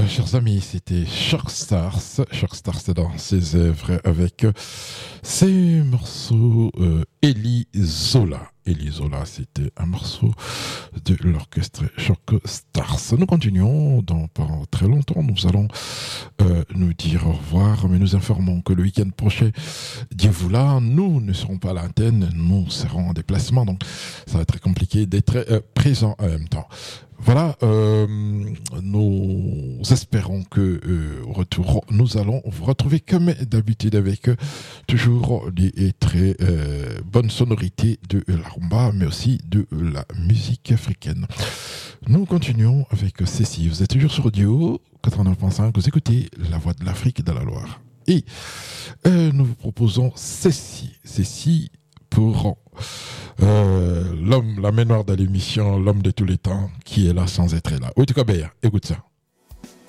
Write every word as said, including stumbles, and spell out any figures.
chers amis, c'était Shock Stars. Shock Stars dans ses œuvres avec ces morceaux euh, Elie Zola. Elie Zola, c'était un morceau de l'orchestre Shock Stars. Nous continuons dans pas très longtemps. Nous allons euh, nous dire au revoir, mais nous informons que le week-end prochain, Dieu-vous là, nous ne serons pas à l'antenne, nous serons en déplacement, donc ça va être très compliqué d'être euh, présents en même temps. Voilà, euh, nous espérons que euh, au retour, nous allons vous retrouver comme d'habitude avec euh, toujours des très euh, bonnes sonorités de la rumba, mais aussi de la musique africaine. Nous continuons avec Cécile. Vous êtes toujours sur Audio quatre-vingt-neuf point cinq, vous écoutez La Voix de l'Afrique de la Loire. Et euh, nous vous proposons Cécile. Cécile pour euh, l'homme, la mémoire de l'émission, l'homme de tous les temps, qui est là sans être là. Oui, tu écoute ça.